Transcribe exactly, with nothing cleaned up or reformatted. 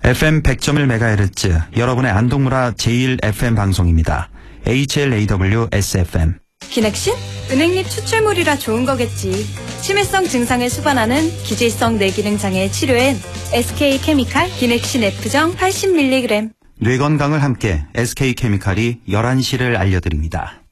에프엠 백 점 일 메가헤르츠 여러분의 안동무라 제일 에프엠 방송입니다. 에이치엘에이더블유에스에프엠. 기넥신? 은행잎 추출물이라 좋은 거겠지. 치매성 증상을 수반하는 기질성 뇌기능 장애 치료엔 에스케이케미칼 기넥신 F정 팔십 밀리그램. 뇌 건강을 함께 에스케이케미칼이 열한 시를 알려드립니다.